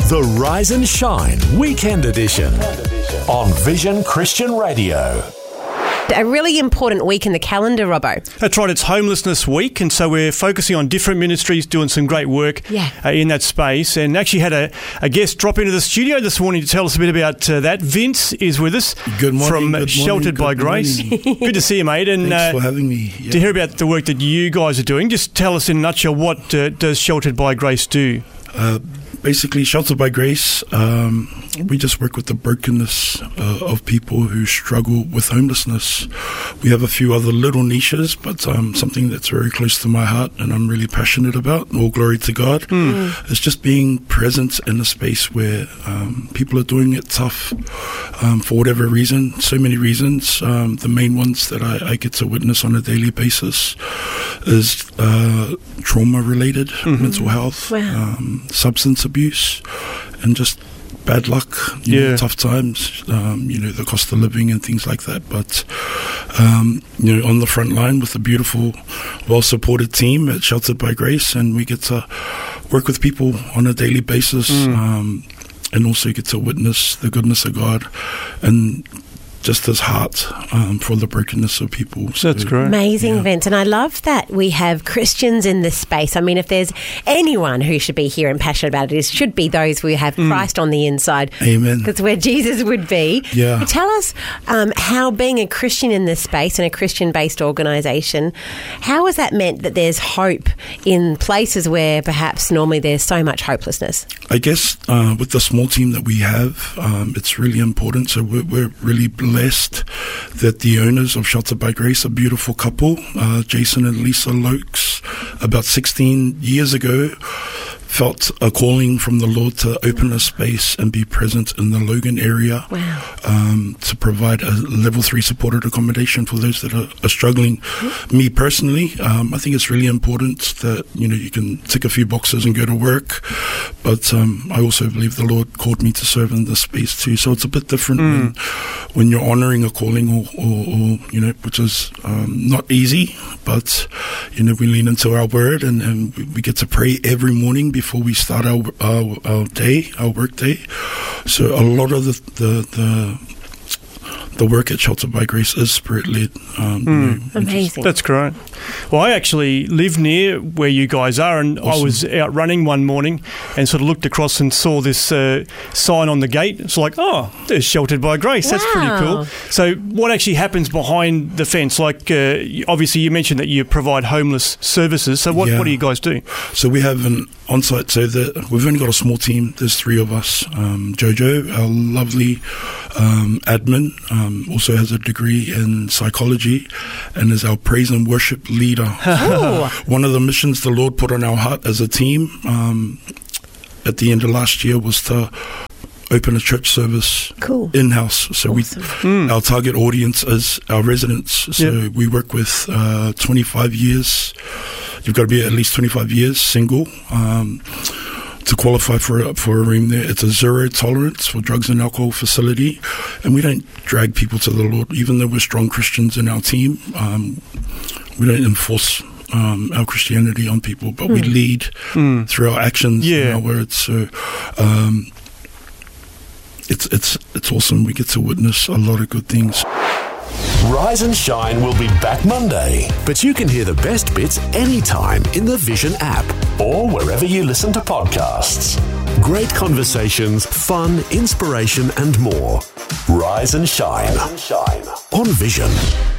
The Rise and Shine Weekend Edition on Vision Christian Radio. A really important week in the calendar, Robbo. That's right, it's Homelessness Week, and so we're focusing on different ministries doing some great work in that space, and actually had a guest drop into the studio this morning to tell us a bit about that. Vince is with us. Good morning. From Sheltered by Grace. Good to see you, mate. And thanks for having me. Yeah. To hear about the work that you guys are doing, just tell us in a nutshell, what does Sheltered by Grace do? Basically, Sheltered by Grace, we just work with the brokenness of people who struggle with homelessness. We have a few other little niches, but something that's very close to my heart and I'm really passionate about, all glory to God, is just being present in a space where people are doing it tough for whatever reason, so many reasons. The main ones that I get to witness on a daily basis is trauma-related, mental health, substance abuse, and just bad luck, tough times, the cost of living and things like that. But, on the front line with a beautiful, well-supported team at Sheltered by Grace, and we get to work with people on a daily basis and also get to witness the goodness of God and just his heart for the brokenness of people. So, that's great. Amazing, Vince. And I love that we have Christians in this space. I mean, if there's anyone who should be here and passionate about it, it should be those who have Christ on the inside. Amen. That's where Jesus would be. Yeah. But tell us how being a Christian in this space and a Christian-based organisation, how has that meant that there's hope in places where perhaps normally there's so much hopelessness? I guess with the small team that we have, it's really important. So we're really blessed that the owners of Sheltered by Grace, a beautiful couple, Jason and Lisa Lokes, about 16 years ago, felt a calling from the Lord to open a space and be present in the Logan area. Wow. To provide a level 3 supported accommodation for those that are struggling. Me personally, I think it's really important that you can tick a few boxes and go to work, but I also believe the Lord called me to serve in this space too. So it's a bit different when you're honouring a calling, or which is not easy, but we lean into our word and we get to pray every morning before we start our work day. So a lot of the work at Sheltered by Grace is spirit-led. Amazing. That's great. Well, I actually live near where you guys are, and awesome. I was out running one morning and sort of looked across and saw this sign on the gate. It's like, oh, there's Sheltered by Grace. Wow. That's pretty cool. So what actually happens behind the fence? Like, obviously you mentioned that you provide homeless services. So what do you guys do? So we have an on-site, so we've only got a small team. There's 3 of us. Jojo, our lovely admin, also has a degree in psychology and is our praise and worship leader. One of the missions the Lord put on our heart as a team at the end of last year was to open a church service in-house. So awesome. Our target audience is our residents. So we work with 25 years. You've got to be at least 25 years single to qualify for a room there. It's a zero tolerance for drugs and alcohol facility, and we don't drag people to the Lord. Even though we're strong Christians in our team, we don't enforce our Christianity on people, but we lead through our actions and our words. So it's awesome. We get to witness a lot of good things. Rise and Shine will be back Monday, but you can hear the best bits anytime in the Vision app or wherever you listen to podcasts. Great conversations, fun, inspiration and more. Rise and Shine on Vision.